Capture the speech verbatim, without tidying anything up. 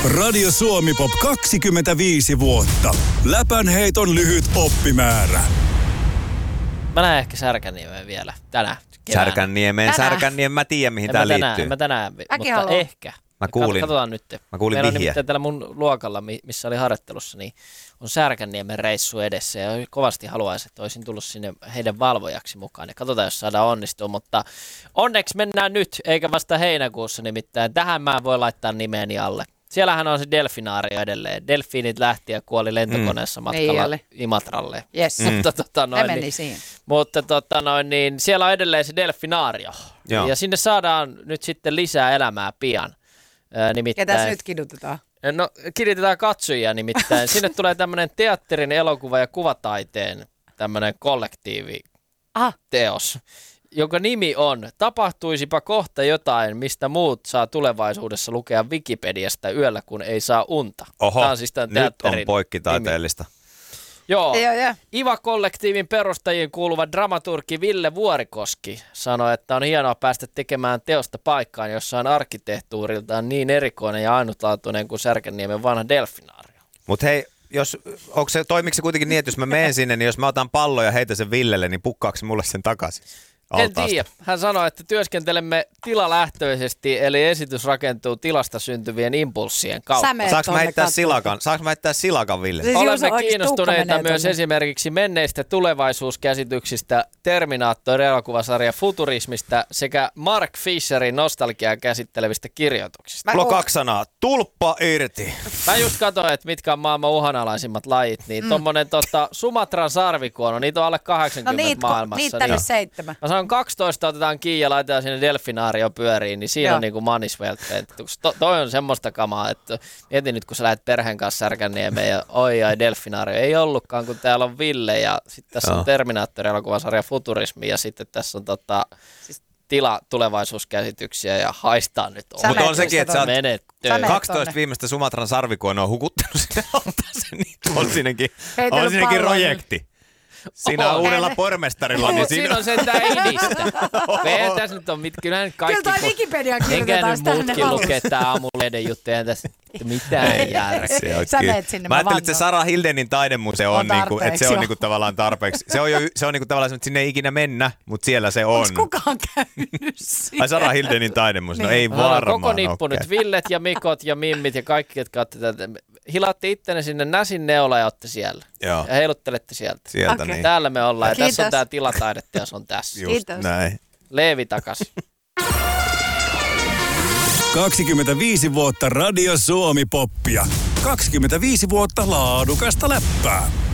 Radio Suomi Pop kaksikymmentäviisi vuotta. Läpänheiton lyhyt oppimäärä. Mä näen ehkä Särkänniemeen vielä tänään. Keväänä. Särkänniemeen, Särkänniemeen. Mä tiedän, mihin tää tänään, liittyy. En mä tänään, Mäkin mutta haluan. ehkä. Mä kuulin. Katsotaan nyt. Mä kuulin Meillä on vihjeä. nimittäin täällä mun luokalla, missä oli harjoittelussa, niin on Särkänniemen reissu edessä. Ja kovasti haluaisin, että olisin tullut sinne heidän valvojaksi mukaan. Ja katsotaan, jos saadaan onnistua. Mutta onneksi mennään nyt, eikä vasta heinäkuussa nimittäin. Tähän mä voi laittaa nimeni alle. Siellähän on se delfinaario edelleen. Delfiinit lähti ja kuoli lentokoneessa mm. matkalla niin Imatralle. Yes. Mm. Mutta, tota, noin, ne meni niin, siihen. mutta tota, noin, niin, siellä on edelleen se delfinaario. Joo. Ja sinne saadaan nyt sitten lisää elämää pian. Ää, nimittäin, Ketäs nyt kidutetaan? No, kiinnitetään katsojia nimittäin. Sinne tulee tämmöinen teatterin, elokuva- ja kuvataiteen tämmöinen kollektiiviteos, jonka nimi on Tapahtuisipa kohta jotain, mistä muut saa tulevaisuudessa lukea Wikipediasta yöllä, kun ei saa unta. Oho, Tämä on siis tämän nyt on teatterin poikkitaiteellista. nimi. Joo. Joo, joo. IVA-kollektiivin perustajien kuuluva dramaturgi Ville Vuorikoski sanoi, että on hienoa päästä tekemään teosta paikkaan, jossa on arkkitehtuuriltaan niin erikoinen ja ainutlaatuinen kuin Särkänniemen vanha delfinaario. Mut hei, jos, onko se, toimiko se kuitenkin niin, että jos mä menen sinne, niin jos mä otan pallon ja heitän sen Villelle, niin pukkaako se mulle sen takaisin? En Altaasta? tiedä. Hän sanoi, että työskentelemme tilalähtöisesti, eli esitys rakentuu tilasta syntyvien impulssien kautta. Sä meet Saanko mä tonne heittää katsomaan. silakan? Saanko mä heittää silakan Ville? Siis Olemme Juuso, oikeesti kiinnostuneita Tuukka menee myös tonne. esimerkiksi menneistä tulevaisuuskäsityksistä, Terminaattor-elokuvasarja Futurismista sekä Mark Fisherin nostalgiaa käsittelevistä kirjoituksista. Mulla on kaksi sanaa. Tulppa irti. Mä just katsoin, että mitkä on maailman uhanalaisimmat lajit, niin mm. tommonen tota, Sumatran sarvikuono, niitä on alle No kahdeksankymmentä niitä, maailmassa. niitä tänne niin. seitsemän. Mä sanon kaksitoista, otetaan kiinni ja laitetaan sinne delfinaario pyöriin, niin siinä Joo. on niinku manisveltteet. To, toi on semmoista kamaa, että mietin nyt, kun sä lähdet perheen kanssa Särkänniemeen ja oi ai delfinaario. Ei ollutkaan, kun täällä on Ville ja sitten tässä Joo. on Terminaattor-elokuvasarja Futurismi ja sitten tässä on tota, siis tila tulevaisuuskäsityksiä ja haistaa nyt. Sä Mutta meet on sekin, että sä oot Menet Sä töihin. menet kaksitoista tonne. viimeistä Sumatran sarvikuonoa on hukuttanut sinne altaaseen, niin on siinäkin, Heitellyt on siinäkin pallon. projekti. Siinä Oho. uudella pormestarilla, niin Mutta siinä siinä on sentään idistä. Eihän tässä nyt on mit, kyllähän nyt kaikki... Kyllä toi Wikipedia Enkä kirjoitetaan nyt sitä tänne muutkin aluksi. lukee tää aamulehden juttuja, ei tässä mitään järkeä. Se on Sä kyllä. meet sinne, Mä mä ajattelin, että se vannoin. Sara Hildenin taidemuseo on, On niinku, että se tarpeeksi, on joo. niinku tavallaan tarpeeksi. Se on, jo, se on niinku tavallaan semmoinen, että sinne ei ikinä mennä, mutta siellä se on. Onks kukaan käynyt siinä? Ai Sara Hildenin taidemuseo, no Niin. ei Mä sanon, varmaan koko nippu ole. nyt, Villet ja Mikot ja Mimmit ja kaikki, jotka olette tätä. Hilaatte ittenne sinne Näsin neula ja olette siellä. Joo, Ja heiluttelette sieltä. sieltä Okei. niin. Täällä me ollaan ja tässä on Kiitos. tää tilataidetta ja se on tässä. Just Kiitos. näin. Leevi takas. kaksikymmentäviisi vuotta Radio Suomi Poppia. kaksikymmentäviisi vuotta laadukasta läppää.